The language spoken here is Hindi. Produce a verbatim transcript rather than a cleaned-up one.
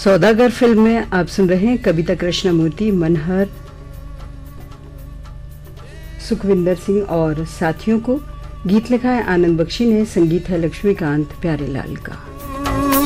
सौदागर फिल्म में आप सुन रहे हैं कविता कृष्णमूर्ति, मनहर, सुखविंदर सिंह और साथियों को। गीत लिखा है आनंद बख्शी ने, संगीत है लक्ष्मीकांत प्यारेलाल का।